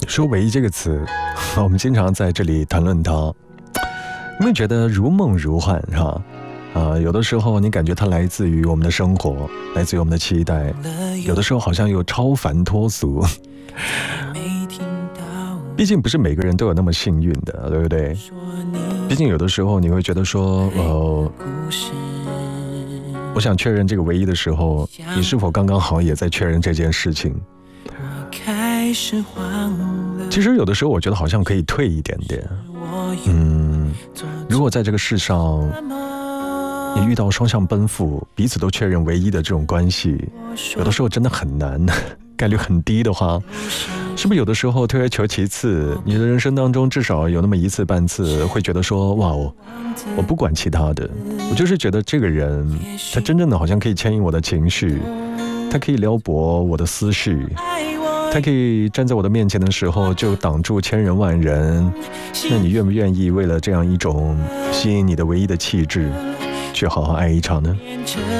说唯一这个词，我们经常在这里谈论它，有没有觉得如梦如幻，是吧？有的时候你感觉它来自于我们的生活，来自于我们的期待，有的时候好像又超凡脱俗。毕竟不是每个人都有那么幸运的，对不对？毕竟有的时候你会觉得说，我想确认这个唯一的时候，你是否刚刚好也在确认这件事情？其实有的时候我觉得好像可以退一点点。如果在这个世上你遇到双向奔赴，彼此都确认唯一的这种关系，有的时候真的很难，概率很低的话，是不是有的时候退而求其次，你的人生当中至少有那么一次半次会觉得说，哇，我不管其他的，我就是觉得这个人他真正的好像可以牵引我的情绪，他可以撩拨我的思绪，他可以站在我的面前的时候就挡住千人万人。那你愿不愿意为了这样一种吸引你的唯一的气质去好好爱一场呢？